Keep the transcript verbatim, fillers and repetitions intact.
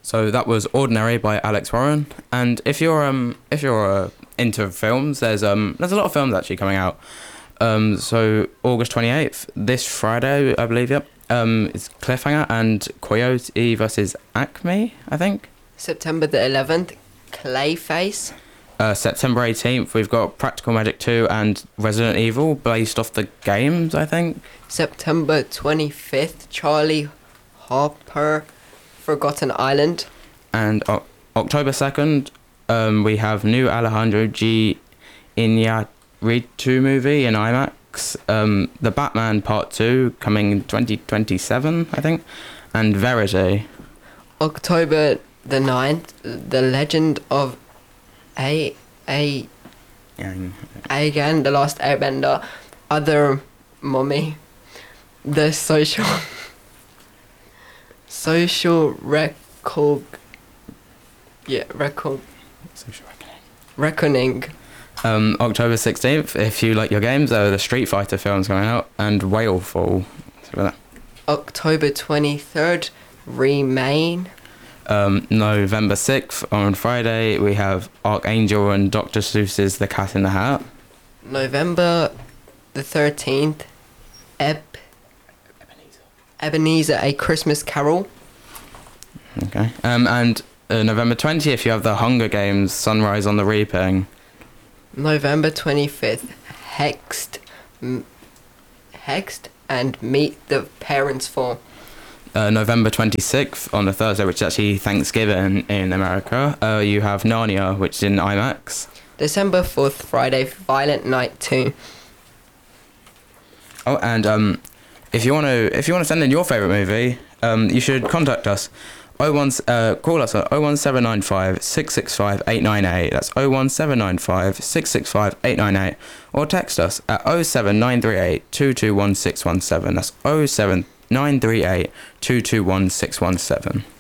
So that was Ordinary by Alex Warren. And if you're um if you're uh, into films, there's um there's a lot of films actually coming out. Um so August twenty-eighth, this Friday, I believe, yep. Um it's Cliffhanger and Coyote versus Acme, I think. September the eleventh, Clayface. Uh, September eighteenth, we've got Practical Magic two and Resident Evil, based off the games, I think. September twenty-fifth, Charlie Harper, Forgotten Island. And o- October second, um, we have new Alejandro G. Iñárritu movie in IMAX. Um, The Batman Part two, coming in twenty twenty-seven, I think. And Verity. October the ninth, The Legend of A. A. Yang. Aegon, The Last Airbender, Other Mummy, The Social... Social Record... Yeah, Record... Social Reckoning. Reckoning. Um, October sixteenth, if you like your games, there are the Street Fighter films coming out, and Whalefall. So that. October twenty-third, Remain. Um, November sixth, on Friday, we have Archangel and Doctor Seuss's The Cat in the Hat. November the thirteenth, Eb... Ebenezer, A Christmas Carol. Okay. Um, and uh, November twentieth, you have The Hunger Games, Sunrise on the Reaping. November twenty-fifth, Hexed, M- Hexed and Meet the Parents for. Uh, November twenty-sixth, on a Thursday, which is actually Thanksgiving in America, uh, you have Narnia, which is in IMAX. December fourth, Friday, Violent Night two. Oh, and um, if you want to, if you want to send in your favourite movie, um, you should contact us. Oh one, uh, call us at oh one seven nine five, six six five, eight nine eight. That's oh one seven nine five, six six five, eight nine eight. Or text us at oh seven nine three eight, two two one six one seven. That's oh seven nine three eight, two two one six one seven.